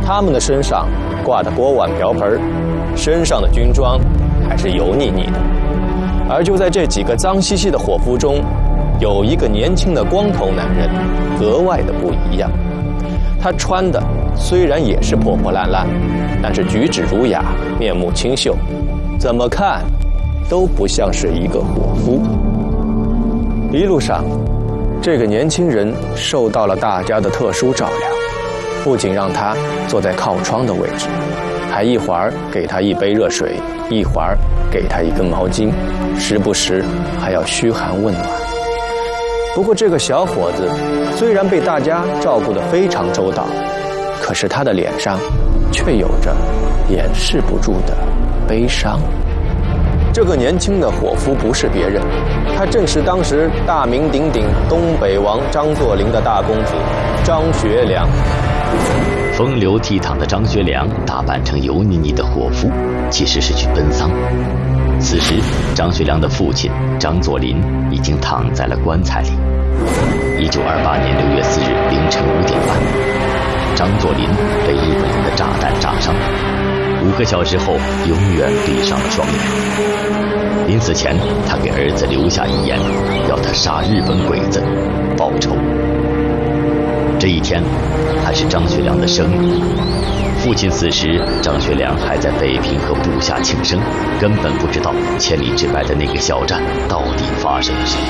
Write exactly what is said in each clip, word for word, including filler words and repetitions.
他们的身上挂的锅碗瓢盆，身上的军装还是油腻腻的。而就在这几个脏兮兮的伙夫中，有一个年轻的光头男人格外的不一样。他穿的虽然也是破破烂烂，但是举止儒雅，面目清秀，怎么看都不像是一个伙夫。一路上，这个年轻人受到了大家的特殊照料，不仅让他坐在靠窗的位置，还一会儿给他一杯热水，一会儿给他一根毛巾，时不时还要嘘寒问暖。不过这个小伙子虽然被大家照顾得非常周到，可是他的脸上却有着掩饰不住的悲伤。这个年轻的伙夫不是别人，他正是当时大名鼎鼎东北王张作霖的大公子张学良。 风流倜傥的张学良打扮成油腻腻的伙夫，其实是去奔丧。此时张学良的父亲张作霖已经躺在了棺材里。一九二八年六月四日凌晨五点半，张作霖被日本人的炸弹炸伤，五个小时后永远闭上了双眼。临死前，他给儿子留下遗言，要他杀日本鬼子报仇。这一天还是张学良的生日，父亲死时，张学良还在北平和部下庆生，根本不知道千里之外的那个小站到底发生了什么。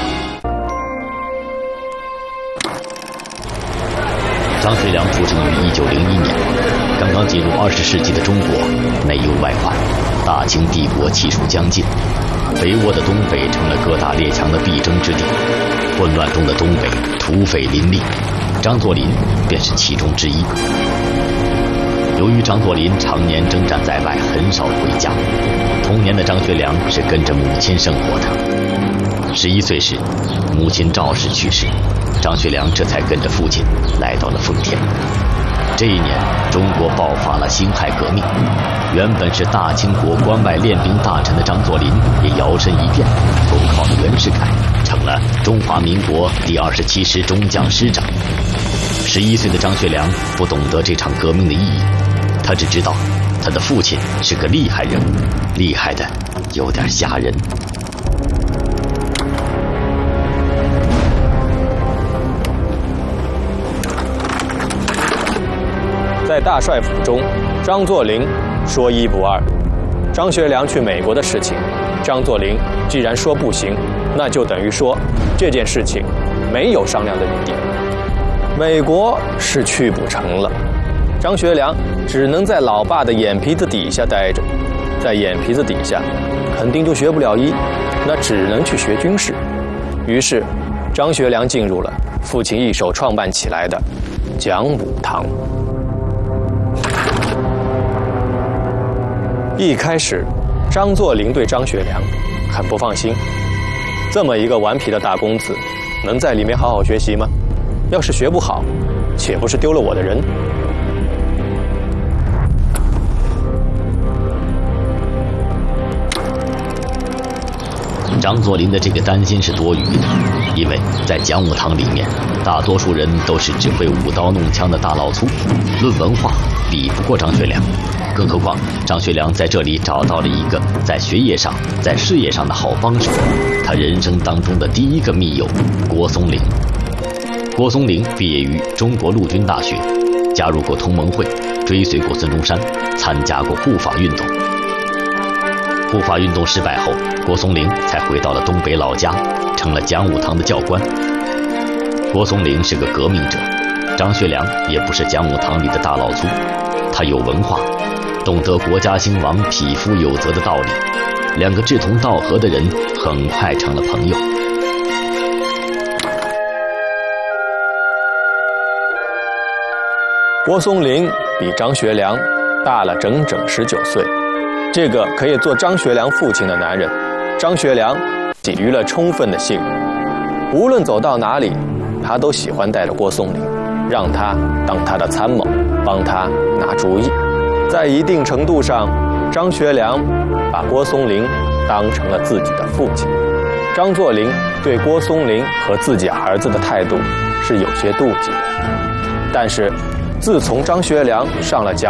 张学良出生于一九零一年，刚刚进入二十世纪的中国，内忧外患，大清帝国气数将尽，肥沃的东北成了各大列强的必争之地。混乱中的东北土匪林立，张作霖便是其中之一。由于张作霖常年征战在外，很少回家，童年的张学良是跟着母亲生活的。十一岁时，母亲赵氏去世，张学良这才跟着父亲来到了奉天。这一年，中国爆发了辛亥革命，原本是大清国关外练兵大臣的张作霖也摇身一变，投靠了袁世凯，成了中华民国第二十七师中将师长。十一岁的张学良不懂得这场革命的意义，他只知道他的父亲是个厉害人物，厉害的有点吓人。 在大帅府中，张作霖说一不二。张学良去美国的事情，张作霖既然说不行，那就等于说这件事情没有商量的余地。美国是去不成了，张学良只能在老爸的眼皮子底下待着，在眼皮子底下肯定就学不了医，那只能去学军事。于是张学良进入了父亲一手创办起来的讲武堂。一开始，张作霖对张学良很不放心，这么一个顽皮的大公子，能在里面好好学习吗？要是学不好，岂不是丢了我的人？ 张作霖的这个担心是多余的，因为在讲武堂里面，大多数人都是只会舞刀弄枪的大老粗，论文化比不过张学良。更何况张学良在这里找到了一个在学业上在事业上的好帮手，他人生当中的第一个密友郭松龄。郭松龄毕业于中国陆军大学，加入过同盟会，追随过孙中山，参加过护法运动。护法运动失败后，郭松龄才回到了东北老家，成了讲武堂的教官。郭松龄是个革命者，张学良也不是讲武堂里的大老粗，他有文化，懂得国家兴亡匹夫有责的道理，两个志同道合的人很快成了朋友。 郭松龄比张学良大了整整十九岁，这个可以做张学良父亲的男人，张学良给予了充分的信任。无论走到哪里，他都喜欢带着郭松龄，让他当他的参谋，帮他拿主意。在一定程度上，张学良把郭松龄当成了自己的父亲。张作霖对郭松龄和自己儿子的态度是有些妒忌的，但是自从张学良上了讲